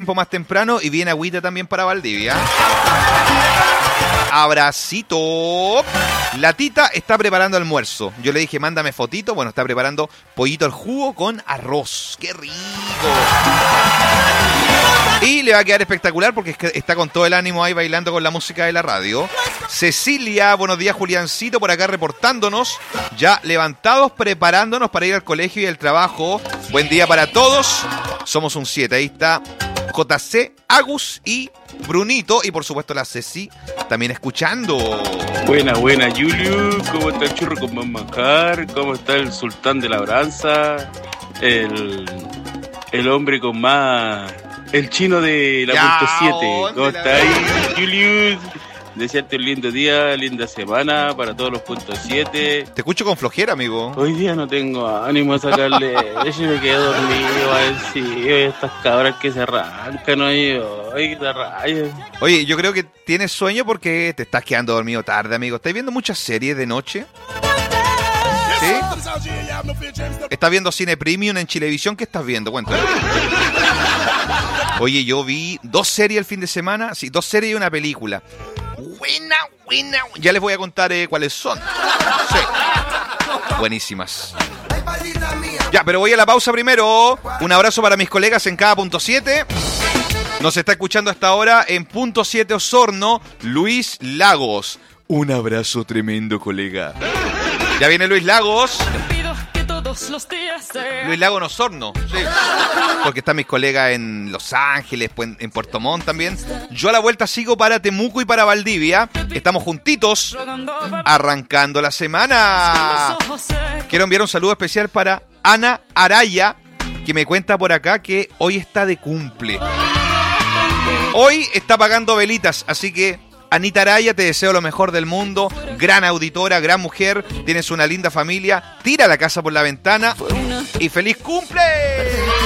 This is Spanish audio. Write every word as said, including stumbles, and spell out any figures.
tiempo más temprano y viene agüita también para Valdivia. Abracito. La Tita está preparando almuerzo. Yo le dije, mándame fotito. Bueno, está preparando pollito al jugo con arroz. ¡Qué rico! Y le va a quedar espectacular porque está con todo el ánimo ahí bailando con la música de la radio. Cecilia, buenos días, Juliancito, por acá reportándonos. Ya levantados, preparándonos para ir al colegio y al trabajo. Buen día para todos. Somos un siete. Ahí está J C, Agus y Brunito. Y por supuesto la Ceci también escuchando. Buena, buena, Julio. ¿Cómo está el churro con más manjar? ¿Cómo está el sultán de labranza? El, el hombre con más... El chino de la Ya, punto siete. ¿Cómo la... está ahí, Julius? Desearte un lindo día, linda semana para todos los puntos siete. Te escucho con flojera, amigo. Hoy día no tengo ánimo a sacarle leche, me quedé dormido. A ver si estas cabras que se arrancan, oye, oye, que te rayas. Oye, yo creo que tienes sueño porque te estás quedando dormido tarde, amigo. ¿Estás viendo muchas series de noche? ¿Sí? ¿Estás viendo cine premium en Chilevisión? ¿Qué estás viendo? Cuéntame. Oye, yo vi dos series el fin de semana. Sí, dos series y una película. Buena, buena. Ya les voy a contar eh, cuáles son. Sí. Buenísimas. Ya, pero voy a la pausa primero. Un abrazo para mis colegas en cada punto siete. Nos está escuchando hasta ahora en punto siete Osorno, Luis Lagos. Un abrazo tremendo, colega. Ya viene Luis Lagos. Luis Lagos en Osorno, sí. Porque están mis colegas en Los Ángeles, en Puerto Montt también. Yo a la vuelta sigo para Temuco y para Valdivia. Estamos juntitos, arrancando la semana. Quiero enviar un saludo especial para Ana Araya, que me cuenta por acá que hoy está de cumple. Hoy está pagando velitas, así que... Anita Araya, te deseo lo mejor del mundo. Gran auditora, gran mujer. Tienes una linda familia. Tira la casa por la ventana. Y ¡feliz cumple!